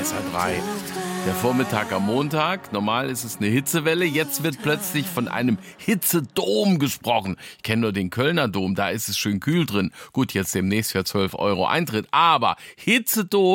SR3. Der Vormittag am Montag. Normal ist es eine Hitzewelle. Jetzt wird plötzlich von einem Hitzedom gesprochen. Ich kenne nur den Kölner Dom, da ist es schön kühl drin. Gut, jetzt demnächst für 12 € Eintritt. Aber Hitzedom